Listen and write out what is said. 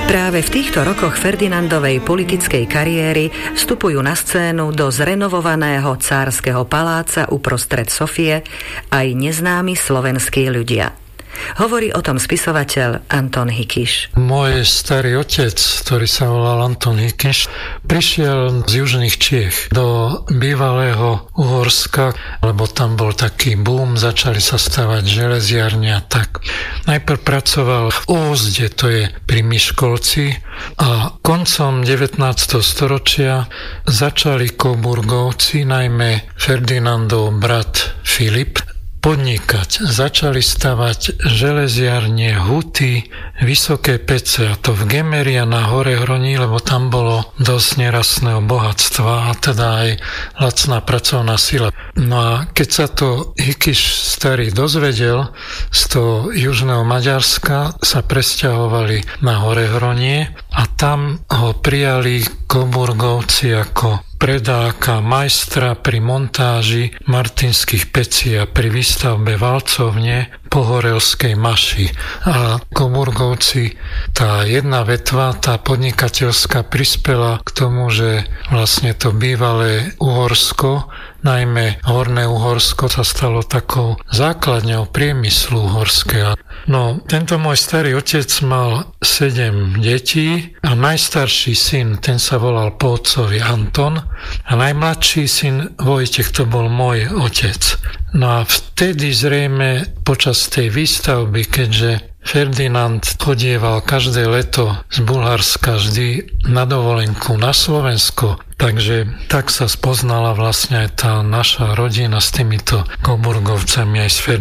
Práve v týchto rokoch Ferdinandovej politickej kariéry vstupujú na scénu do zrenovovaného cárskeho paláca uprostred Sofie aj neznámi slovenskí ľudia. Hovorí o tom spisovateľ Anton Hikiš. Môj starý otec, ktorý sa volal Anton Hikiš, prišiel z južných Čiech do bývalého Uhorska, lebo tam bol taký boom, začali sa stavať železiarne a tak. Najprv pracoval v Ózde, to je pri Miškolci, a koncom 19. storočia začali Coburgovci, najmä Ferdinandov brat Filip, podnikať. Začali stavať železiarne, huty, vysoké pece, a to v Gemeri a na Horehroní, lebo tam bolo dosť nerastného bohatstva a teda aj lacná pracovná sila. No a keď sa to Hikiš starý dozvedel, z toho južného Maďarska sa presťahovali na Horehronie a tam ho prijali Coburgovci ako predáka, majstra pri montáži martinských pecí a pri výstavbe valcovne Pohorelskej Maši. A Coburgovci, tá jedna vetva, tá podnikateľská, prispela k tomu, že vlastne to bývalé Uhorsko, najmä Horné Uhorsko, sa stalo takou základňou priemyslu uhorského. No, tento môj starý otec mal 7 detí a najstarší syn, ten sa volal po otcovi Anton, a najmladší syn Vojtech, to bol môj otec. No a vtedy zrejme počas tej výstavby, keďže Ferdinand chodieval každé leto z Bulharska vždy na dovolenku na Slovensko, takže tak sa spoznala vlastne aj tá naša rodina s týmito Coburgovcami aj s Ferdinandom.